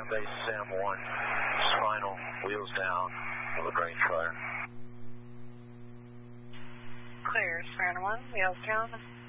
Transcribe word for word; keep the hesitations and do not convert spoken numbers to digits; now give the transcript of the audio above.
base Sam one, spinal, wheels down, LaGrange fire. Clear, Savannah one, wheels down.